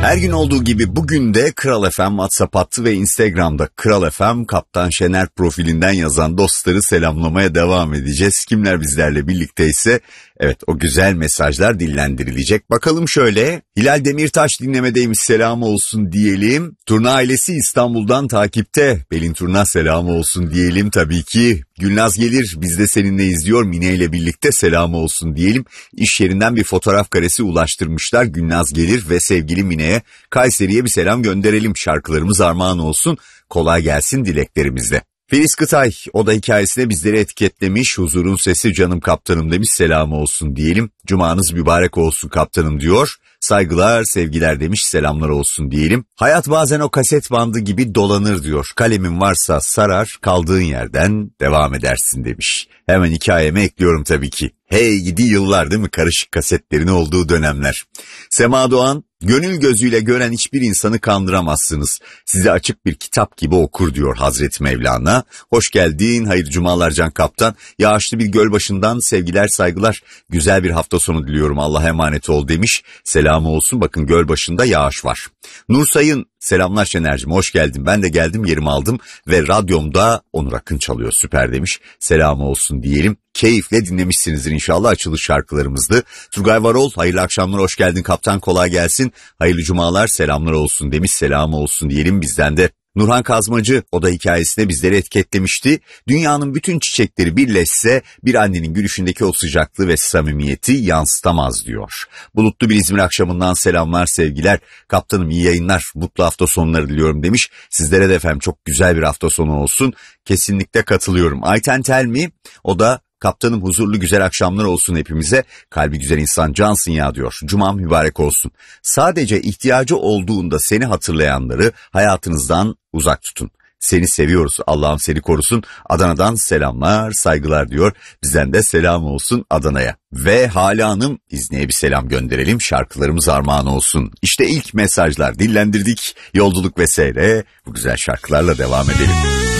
Her gün olduğu gibi bugün de Kral FM WhatsApp hattı ve Instagram'da Kral FM Kaptan Şener profilinden yazan dostları selamlamaya devam edeceğiz. Kimler bizlerle birlikteyse evet o güzel mesajlar dillendirilecek. Bakalım şöyle, Hilal Demirtaş dinlemedeymiş, selamı olsun diyelim. Turna ailesi İstanbul'dan takipte, Pelin Turna selamı olsun diyelim tabii ki. Gülnaz Gelir biz de seninle izliyor, Mine ile birlikte selamı olsun diyelim. İş yerinden bir fotoğraf karesi ulaştırmışlar Gülnaz Gelir ve sevgili Mine'ye. Kayseri'ye bir selam gönderelim, şarkılarımız armağan olsun, kolay gelsin dileklerimizle. Filiz Kıtay o da hikayesine bizleri etiketlemiş, huzurun sesi canım kaptanım demiş, selamı olsun diyelim. Cumanız mübarek olsun kaptanım diyor. Saygılar, sevgiler demiş, selamlar olsun diyelim. Hayat bazen o kaset bandı gibi dolanır diyor. Kalemin varsa sarar, kaldığın yerden devam edersin demiş. Hemen hikayeme ekliyorum tabii ki. Hey gidi yıllar değil mi? Karışık kasetlerin olduğu dönemler. Sema Doğan, gönül gözüyle gören hiçbir insanı kandıramazsınız. Size açık bir kitap gibi okur diyor Hazreti Mevlana. Hoş geldin, hayırlı cumalar Can Kaptan. Yağışlı bir göl başından sevgiler, saygılar. Güzel bir hafta sonu diliyorum, Allah'a emanet ol demiş. Selamı olsun, bakın göl başında yağış var. Nur Sayın, selamlar Şener'cim, hoş geldin. Ben de geldim, yerimi aldım ve radyomda Onur Akın çalıyor, süper demiş. Selamı olsun diyelim. Keyifle dinlemişsinizdir inşallah, açılış şarkılarımızdı. Turgay Varol, hayırlı akşamlar, hoş geldin kaptan, kolay gelsin. Hayırlı cumalar, selamlar olsun demiş, selamı olsun diyelim bizden de. Nurhan Kazmacı o da hikayesine bizleri etiketlemişti. Dünyanın bütün çiçekleri birleşse bir annenin gülüşündeki o sıcaklığı ve samimiyeti yansıtamaz diyor. Bulutlu bir İzmir akşamından selamlar, sevgiler. Kaptanım iyi yayınlar, mutlu hafta sonları diliyorum demiş. Sizlere de efendim çok güzel bir hafta sonu olsun. Kesinlikle katılıyorum. Ayten Telmi o da kaptanım huzurlu güzel akşamlar olsun hepimize. Kalbi güzel insan cansın ya diyor. Cumam mübarek olsun. Sadece ihtiyacı olduğunda seni hatırlayanları hayatınızdan uzak tutun. Seni seviyoruz, Allah'ım seni korusun. Adana'dan selamlar, saygılar diyor. Bizden de selam olsun Adana'ya. Ve Hale Hanım, İzni'ye bir selam gönderelim. Şarkılarımız armağan olsun. İşte ilk mesajlar dillendirdik. Yolculuk ve seyre bu güzel şarkılarla devam edelim.